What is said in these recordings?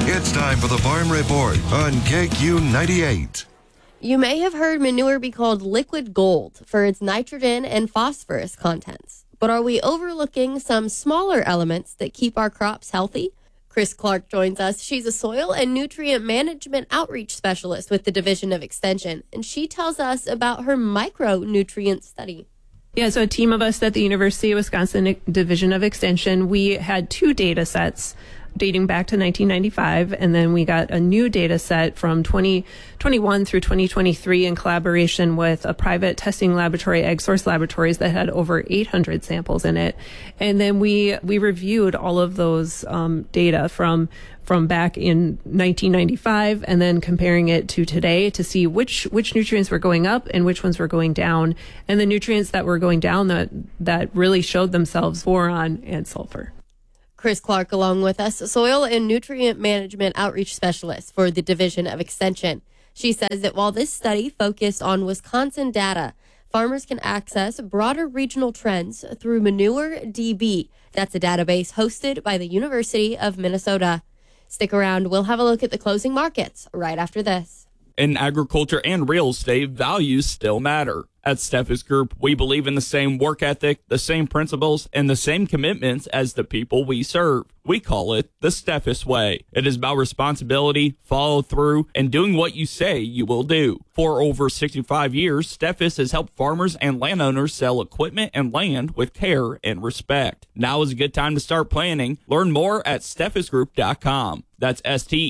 It's time for the Farm Report on KQ98. You may have heard manure be called liquid gold for its nitrogen and phosphorus contents. But are we overlooking some smaller elements that keep our crops healthy? Chris Clark joins us. She's a soil and nutrient management outreach specialist with the Division of Extension, and she tells us about her micronutrient study. Yeah, so a team of us at the University of Wisconsin Division of Extension, we had 2 data sets dating back to 1995, and then we got a new data set from 2021 through 2023 in collaboration with a private testing laboratory, AgSource Laboratories, that had over 800 samples in it. And then we reviewed all of those data from back in 1995 and then comparing it to today to see which nutrients were going up and which ones were going down. And the nutrients that were going down that really showed themselves, boron and sulfur. Chris Clark along with us, soil and nutrient management outreach specialist for the Division of Extension. She says that while this study focused on Wisconsin data, farmers can access broader regional trends through ManureDB. That's a database hosted by the University of Minnesota. Stick around. We'll have a look at the closing markets right after this. In agriculture and real estate, values still matter. At Steffes Group, we believe in the same work ethic, the same principles, and the same commitments as the people we serve. We call it the Steffes Way. It is about responsibility, follow through, and doing what you say you will do. For over 65 years, Steffes has helped farmers and landowners sell equipment and land with care and respect. Now is a good time to start planning. Learn more at steffesgroup.com. That's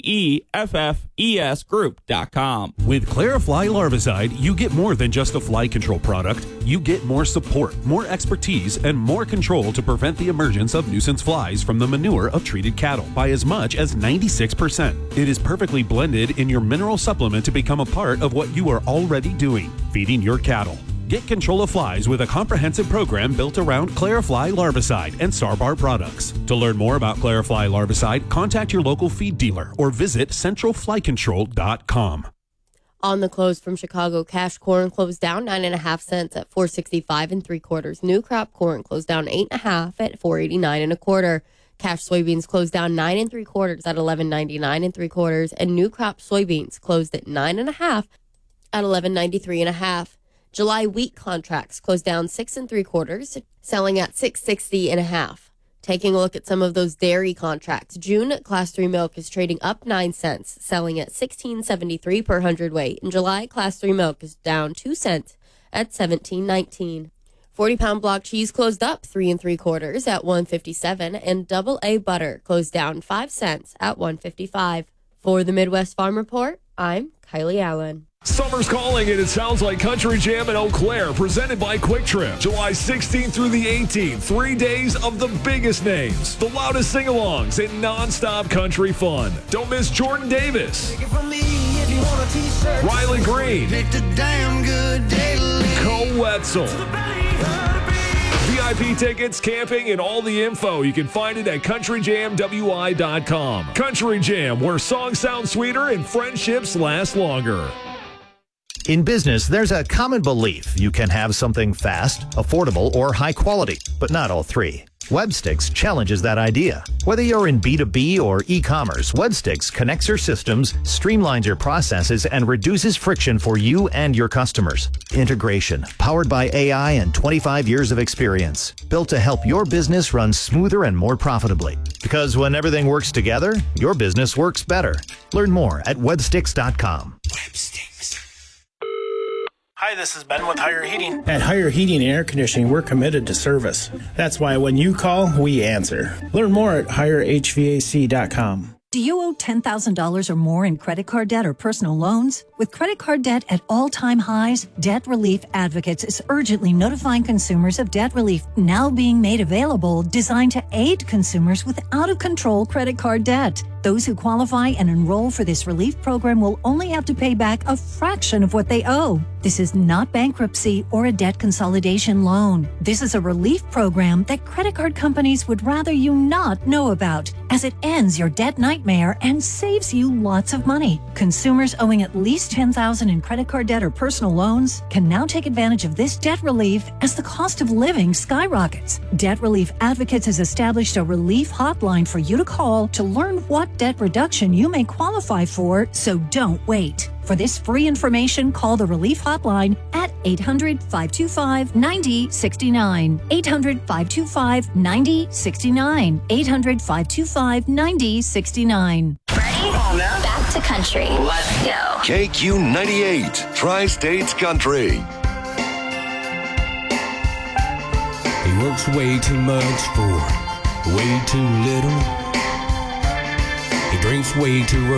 STEFFES group.com. With Clarifly Larvicide, you get more than just a fly control product. You get more support, more expertise, and more control to prevent the emergence of nuisance flies from the manure of treated cattle by as much as 96%. It is perfectly blended in your mineral supplement to become a part of what you are already doing, feeding your cattle. Get control of flies with a comprehensive program built around Clarifly Larvicide and Starbar products. To learn more about Clarifly Larvicide, contact your local feed dealer or visit centralflycontrol.com. On the close from Chicago, cash corn closed down 9.5 cents at $4.65 3/4. New crop corn closed down 8.5 at $4.89 1/4. Cash soybeans closed down 9 3/4 at $11.99 3/4, and new crop soybeans closed at 9.5 at $11.93 1/2. July wheat contracts closed down 6 3/4, selling at $6.60 1/2. Taking a look at some of those dairy contracts, June Class 3 milk is trading up 9 cents, selling at $16.73 per hundredweight. In July, Class 3 milk is down 2 cents at $17.19. 40-pound block cheese closed up 3 3/4 at $1.57, and double A butter closed down 5 cents at $1.55. For the Midwest Farm Report, I'm Kylie Allen. Summer's calling, and it sounds like Country Jam in Eau Claire, presented by Quick Trip. July 16th through the 18th, 3 days of the biggest names, the loudest sing-alongs, and non-stop country fun. Don't miss Jordan Davis, Riley Green, Cole Wetzel. VIP tickets, camping, and all the info. You can find it at countryjamwi.com. Country Jam, where songs sound sweeter and friendships last longer. In business, there's a common belief you can have something fast, affordable, or high quality, but not all three. Webstix challenges that idea. Whether you're in B2B or e-commerce, Webstix connects your systems, streamlines your processes, and reduces friction for you and your customers. Integration, powered by AI and 25 years of experience, built to help your business run smoother and more profitably. Because when everything works together, your business works better. Learn more at webstix.com. Webstix. Hi, this is Ben with Higher Heating. At Higher Heating and Air Conditioning, we're committed to service. That's why when you call, we answer. Learn more at higherhvac.com. Do you owe $10,000 or more in credit card debt or personal loans? With credit card debt at all-time highs, Debt Relief Advocates is urgently notifying consumers of debt relief now being made available, designed to aid consumers with out-of-control credit card debt. Those who qualify and enroll for this relief program will only have to pay back a fraction of what they owe. This is not bankruptcy or a debt consolidation loan. This is a relief program that credit card companies would rather you not know about, as it ends your debt nightmare and saves you lots of money. Consumers owing at least $10,000 in credit card debt or personal loans can now take advantage of this debt relief as the cost of living skyrockets. Debt Relief Advocates has established a relief hotline for you to call to learn what debt reduction you may qualify for, so don't wait. For this free information, call the Relief Hotline at 800-525-9069. 800-525-9069. 800-525-9069. Ready? Back to country. Let's go. KQ 98, Tri-States Country. He works way too much for way too little. He drinks way too